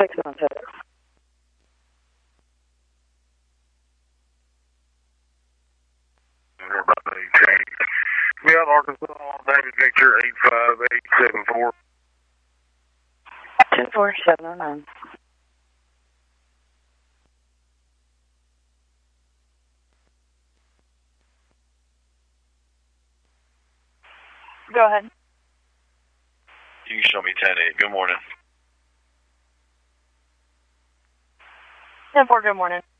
616. Yeah, Arkansas, David Victor 85874. 24709. Go ahead. You can show me 10-8. Good morning. 10-4, good morning.